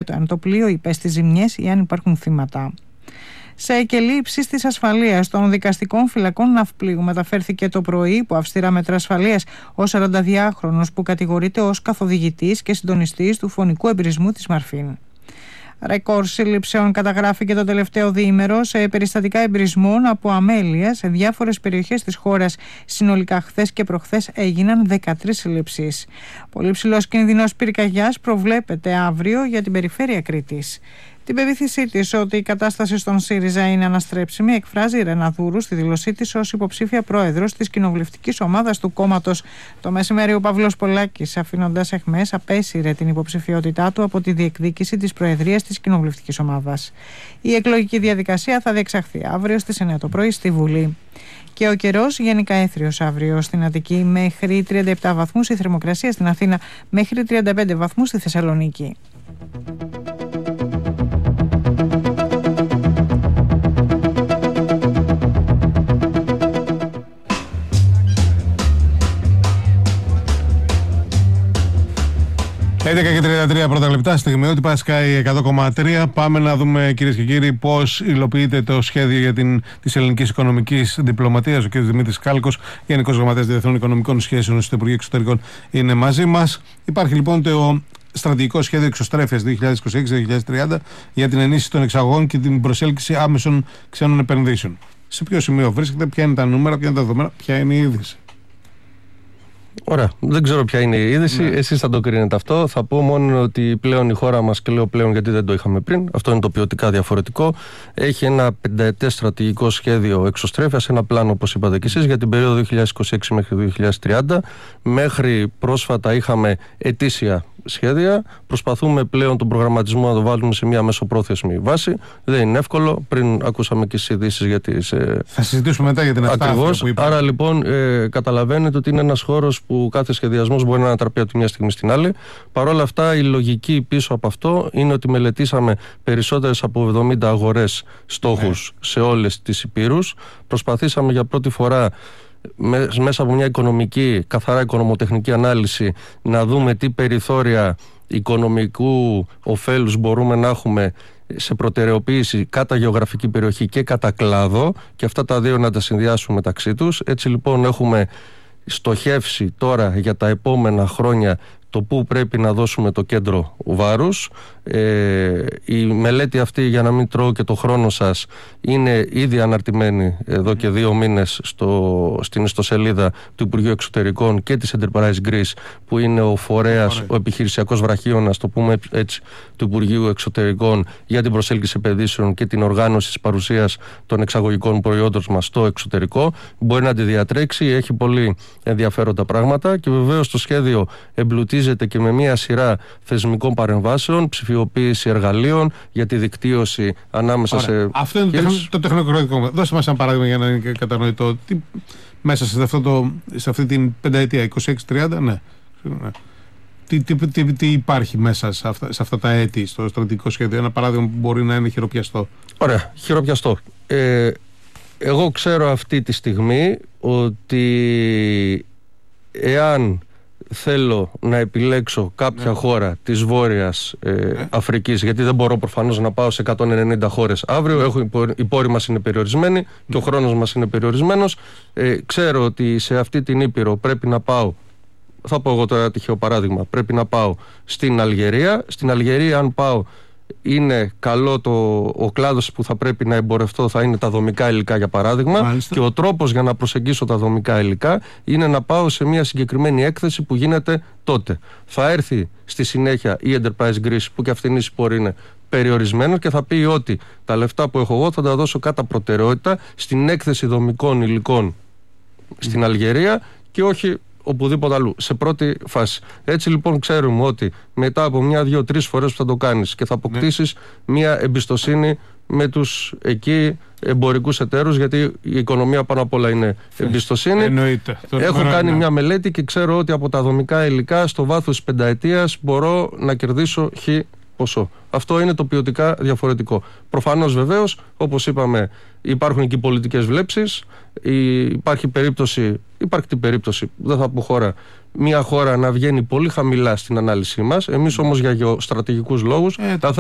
το αν το πλοίο υπέστη ζημιές ή αν υπάρχουν θύματα. Σε εκκελή υψής της ασφαλείας των δικαστικών φυλακών ναυπλοίου μεταφέρθηκε το πρωί υπό αυστηρά μέτρα ασφαλείας ο 42χρονος που κατηγορείται ως καθοδηγητής και συντονιστής του φωνικού εμπειρισμού της Μαρφίν. Ρεκόρ συλλήψεων καταγράφηκε το τελευταίο διήμερο σε περιστατικά εμπειρισμών από αμέλεια σε διάφορες περιοχές της χώρας. Συνολικά χθες και προχθές έγιναν 13 συλλήψεις. Πολύ ψηλός κίνδυνος πυρκαγιάς προβλέπεται αύριο για την περιφέρεια Κρήτης. Την πεποίθησή της ότι η κατάσταση στον ΣΥΡΙΖΑ είναι αναστρέψιμη εκφράζει η Ρεναδούρου στη δήλωσή της ως υποψήφια πρόεδρος της κοινοβουλευτικής ομάδας του κόμματος. Το μεσημέρι ο Παύλος Πολάκης, αφήνοντας αιχμές, απέσυρε την υποψηφιότητά του από τη διεκδίκηση της προεδρίας της κοινοβουλευτικής ομάδας. Η εκλογική διαδικασία θα διεξαχθεί αύριο στις 9 το πρωί στη Βουλή. Και ο καιρός γενικά έθριος αύριο στην Αττική μέχρι 37 βαθμούς, η θερμοκρασία στην Αθήνα μέχρι 35 βαθμούς στη Θεσσαλονίκη. 11:33 πρώτα λεπτά, στιγμιότυπα Sky 100,3. Πάμε να δούμε, κυρίες και κύριοι, πώς υλοποιείται το σχέδιο για της ελληνικής οικονομικής διπλωματίας. Ο κ. Δημήτρης Κάλκος, Γενικός Γραμματέας Διεθνών Οικονομικών Σχέσεων στο Υπουργείο Εξωτερικών, είναι μαζί μας. Υπάρχει λοιπόν το στρατηγικό σχέδιο εξωστρέφειας 2026-2030 για την ενίσχυση των εξαγωγών και την προσέλκυση άμεσων ξένων επενδύσεων. Σε ποιο σημείο βρίσκεται, ποια είναι τα νούμερα, ποια είναι τα δεδομένα, ποια είναι η είδηση? Ωραία. Δεν ξέρω ποια είναι η είδηση. Εσείς θα το κρίνετε αυτό. Θα πω μόνο ότι πλέον η χώρα μας, και λέω πλέον γιατί δεν το είχαμε πριν, αυτό είναι το ποιοτικά διαφορετικό, έχει ένα 5ετές στρατηγικό σχέδιο εξωστρέφειας, ένα πλάνο, όπως είπατε και εσείς, για την περίοδο 2026 μέχρι 2030. Μέχρι πρόσφατα είχαμε ετήσια σχέδια. Προσπαθούμε πλέον τον προγραμματισμό να το βάλουμε σε μια μεσοπρόθεσμη βάση. Δεν είναι εύκολο. Πριν ακούσαμε και τις ειδήσεις για τις. Θα συζητήσουμε μετά για την ακριβώς. Που άρα λοιπόν καταλαβαίνετε ότι είναι ένας χώρος που κάθε σχεδιασμός μπορεί να ανατραπεί από τη μια στιγμή στην άλλη. Παρ' όλα αυτά, η λογική πίσω από αυτό είναι ότι μελετήσαμε περισσότερες από 70 αγορές στόχους σε όλες τις υπήρους. Προσπαθήσαμε για πρώτη φορά, μέσα από μια οικονομική, καθαρά οικονομοτεχνική ανάλυση, να δούμε τι περιθώρια οικονομικού ωφέλους μπορούμε να έχουμε σε προτεραιοποίηση κατά γεωγραφική περιοχή και κατά κλάδο, και αυτά τα δύο να τα συνδυάσουμε μεταξύ τους. Έτσι λοιπόν έχουμε στοχεύσει τώρα για τα επόμενα χρόνια το που πρέπει να δώσουμε το κέντρο βάρους. Η μελέτη αυτή, για να μην τρώω και το χρόνο σας, είναι ήδη αναρτημένη εδώ και 2 μήνες στην ιστοσελίδα του Υπουργείου Εξωτερικών και της Enterprise Greece, που είναι ο φορέας, ο επιχειρησιακός βραχίωνας, το πούμε έτσι, του Υπουργείου Εξωτερικών για την προσέλκυση επενδύσεων και την οργάνωση της παρουσίας των εξαγωγικών προϊόντων μας στο εξωτερικό. Μπορεί να τη διατρέξει, έχει πολύ ενδιαφέροντα πράγματα, και βεβαίως το σχέδιο εμπλουτίζεται και με μια σειρά θεσμικών παρεμβάσεων, ψηφιοποίηση εργαλείων για τη δικτύωση ανάμεσα σε. Αυτό είναι το τεχνοκρατικό. Δώστε μας ένα παράδειγμα για να είναι κατανοητό. Μέσα σε αυτή την πενταετία, 26-30, ναι. Τι υπάρχει μέσα σε αυτά τα έτη στο στρατηγικό σχέδιο? Ένα παράδειγμα που μπορεί να είναι χειροπιαστό. Ωραία, χειροπιαστό. Εγώ ξέρω αυτή τη στιγμή ότι εάν θέλω να επιλέξω κάποια χώρα της Βόρειας Αφρικής, γιατί δεν μπορώ προφανώς να πάω σε 190 χώρες αύριο, οι πόροι μας είναι περιορισμένοι και ο χρόνος μας είναι περιορισμένος, ξέρω ότι σε αυτή την Ήπειρο πρέπει να πάω, θα πω εγώ τώρα ένα τυχαίο παράδειγμα, πρέπει να πάω στην Αλγερία. Στην Αλγερία, αν πάω, είναι καλό ο κλάδος που θα πρέπει να εμπορευτώ θα είναι τα δομικά υλικά, για παράδειγμα. Μάλιστα. Και ο τρόπος για να προσεγγίσω τα δομικά υλικά είναι να πάω σε μια συγκεκριμένη έκθεση που γίνεται τότε. Θα έρθει στη συνέχεια η Enterprise Greece, που και αυτήν η πόρη είναι περιορισμένο, και θα πει ότι τα λεφτά που έχω εγώ θα τα δώσω κατά προτεραιότητα στην έκθεση δομικών υλικών στην Αλγερία και όχι οπουδήποτε αλλού, σε πρώτη φάση. Έτσι λοιπόν ξέρουμε ότι μετά από 1, 2, 3 φορές που θα το κάνεις και θα αποκτήσεις μια εμπιστοσύνη με τους εκεί εμπορικούς εταίρους, γιατί η οικονομία πάνω απ' όλα είναι εμπιστοσύνη. Εννοείται. Έχω κάνει μια μελέτη και ξέρω ότι από τα δομικά υλικά στο βάθος της πενταετίας μπορώ να κερδίσω χ ποσό. Αυτό είναι το ποιοτικά διαφορετικό. Προφανώς βεβαίως, όπως είπαμε, υπάρχουν και πολιτικές βλέψεις. Υπάρχει την περίπτωση, δεν θα πω χώρα, μια χώρα να βγαίνει πολύ χαμηλά στην ανάλυση μας. Εμείς όμως για γεωστρατηγικούς λόγους